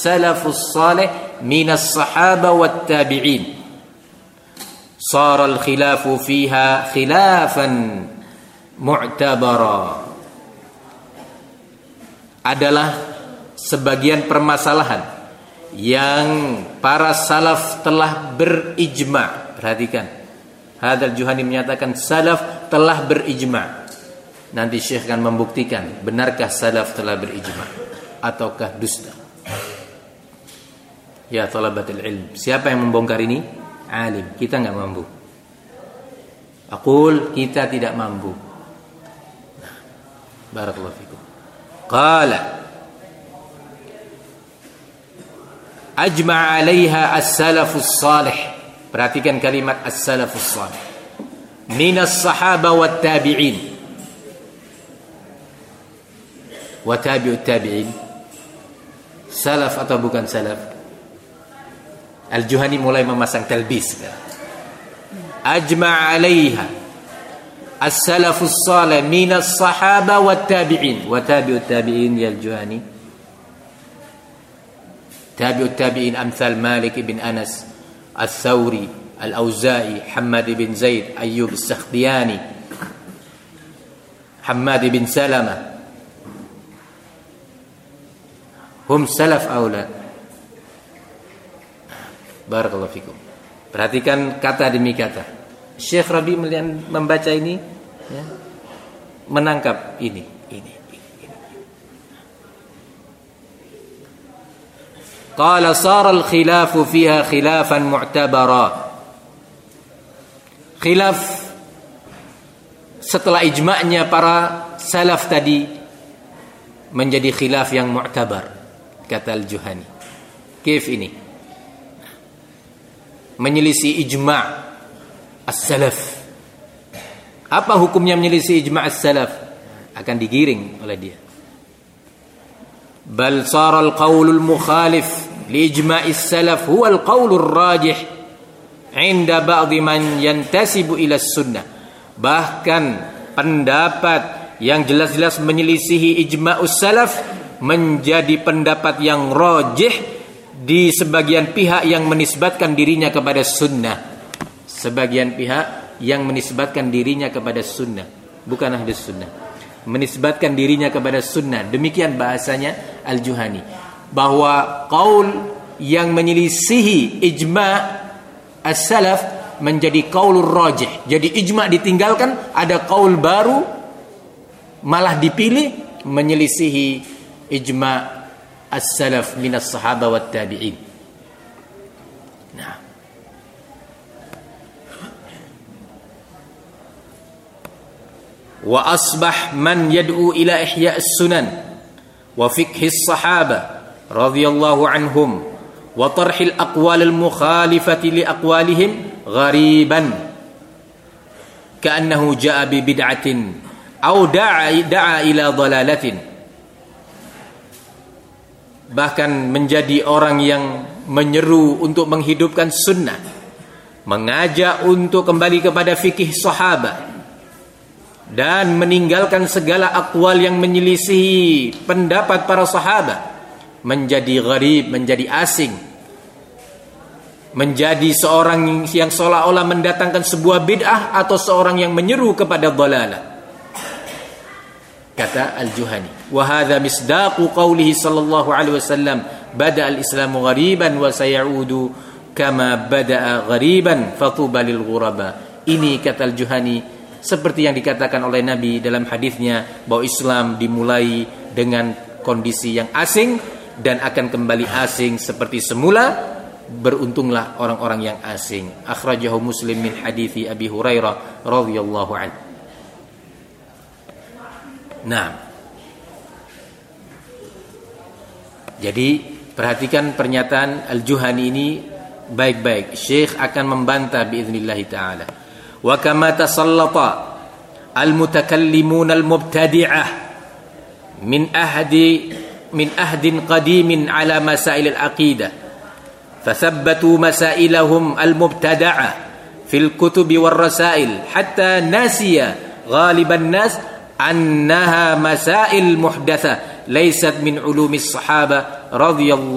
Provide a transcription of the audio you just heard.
as-salafus salih minas sahaba wat tabi'in. Sara al-khilafu fiha khilafan mu'tabara. Adalah sebagian permasalahan yang para salaf telah berijma'. Perhatikan, Hadzal Juhani menyatakan salaf telah berijma'. Nanti Syekh akan membuktikan benarkah salaf telah berijma' ataukah dusta. Ya talabatul ilm, siapa yang membongkar ini? Alim. Kita enggak mampu. Aqul, kita tidak mampu. Barakallahu fikum. Qala ajma'a 'alaiha as-salafus salih. Perhatikan kalimat as-salafus salih. Minas sahaba wat tabi'in. Wa tabi'ut tabi'in. Salaf atau bukan salaf? Al-Juhani mulai memasang talbis. Ajma' 'alaiha as-salafus salih minas sahaba wat tabi'in. Wa tabi'ut tabi'in ya Al-Juhani. Tabi'ut tabi'in amsal Malik bin Anas, Al-Thawri, Al-Auza'i, Hammad bin Zaid, Ayyub As-Sakhtiyani, Hammad bin Salama. Hum salaf aula. Barakallahu fikum. Perhatikan kata demi kata. Syekh Rabi membaca ini, ya, menangkap ini. Qala sara al-khilafu fiha khilafan mu'tabara. Khilaf setelah ijma'nya para salaf tadi menjadi khilaf yang mu'tabar, kata Al-Juhani. Kif ini? Menyelisih ijma' as-salaf. Apa hukumnya menyelisih ijma' as-salaf? Akan digiring oleh dia. Bal sara al-qaulul mukhalif li ijma'i as-salaf huwa al-qaulur rajih 'inda ba'dhi man yantasibu ila sunnah. Bahkan pendapat yang jelas-jelas menyelisihi ijma'us salaf menjadi pendapat yang rajih di sebagian pihak yang menisbatkan dirinya kepada sunnah. Sebagian pihak yang menisbatkan dirinya kepada sunnah, bukan ahlus sunnah, menisbatkan dirinya kepada sunnah. Demikian bahasanya Al-Juhani, bahwa qaul yang menyelisihi ijma' as-salaf menjadi qaulur rajih. Jadi ijma' ditinggalkan, ada qaul baru malah dipilih menyelisihi ijma' as-salaf minas sahaba wat tabi'in. Nah, wa asbah man yad'u ila ihya' as-sunan wa fiqhi as-sahaba radhiyallahu anhum wa tarhi al-aqwal al-mukhalifati li aqwalihim ghariban ka'annahu ja'a bi bid'atin aw da'a ila dhalalatin. Bahkan menjadi orang yang menyeru untuk menghidupkan sunnah, mengajak untuk kembali kepada fikih sahabat, dan meninggalkan segala aqwal yang menyelisihi pendapat para sahabat, menjadi gharib, menjadi asing, menjadi seorang yang seolah-olah mendatangkan sebuah bid'ah atau seorang yang menyeru kepada dhalalah. Kata Al-Juhani, wa hadza misdaqu qawlihi sallallahu alaihi wasallam, bada al-islamu ghariban wa sayaudu kama bada'a ghariban fatuba lil ghuraba. Ini kata Al-Juhani seperti yang dikatakan oleh Nabi dalam hadisnya, bahwa Islam dimulai dengan kondisi yang asing dan akan kembali asing seperti semula. Beruntunglah orang-orang yang asing. Akhrajahu Muslim min hadithi Abi Hurairah radhiyallahu anhu. Nah, jadi perhatikan pernyataan Al-Juhani ini baik-baik. Syekh akan membantah biiznillah ta'ala. Wa kama tasallata al-mutakallimun al-mubtadi'ah min ahdin qadimin ala masail al-aqidah fathabbatu masailahum al-mubtada'ah fil kutubi war rasail hatta nasiya ghaliban nas annaha masail muhdatsah laysat min ulumis sahaba radhiyallahu